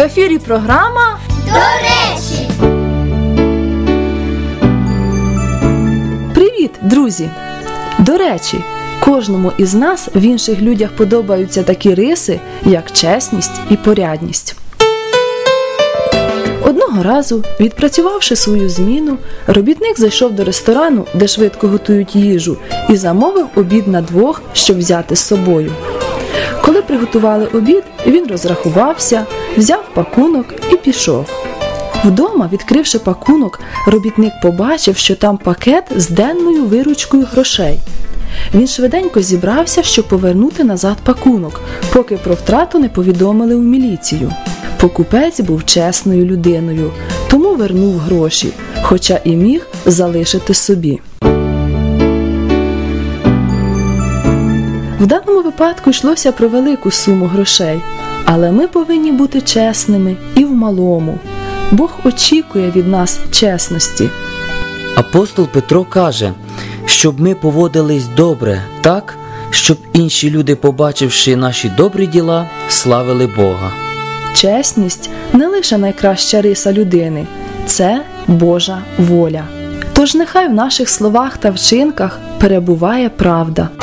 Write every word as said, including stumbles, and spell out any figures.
В ефірі програма «До речі». Привіт, друзі! До речі, кожному із нас в інших людях подобаються такі риси, як чесність і порядність. Одного разу, відпрацювавши свою зміну, робітник зайшов до ресторану, де швидко готують їжу, і замовив обід на двох, щоб взяти з собою. Коли приготували обід, він розрахувався, взяв пакунок і пішов. Вдома, відкривши пакунок, робітник побачив, що там пакет з денною виручкою грошей. Він швиденько зібрався, щоб повернути назад пакунок, поки про втрату не повідомили у міліцію. Покупець був чесною людиною, тому вернув гроші, хоча і міг залишити собі. В даному випадку йшлося про велику суму грошей, але ми повинні бути чесними і в малому. Бог очікує від нас чесності. Апостол Петро каже, щоб ми поводились добре, так, щоб інші люди, побачивши наші добрі діла, славили Бога. Чесність не лише найкраща риса людини, це Божа воля. Тож нехай в наших словах та вчинках перебуває правда.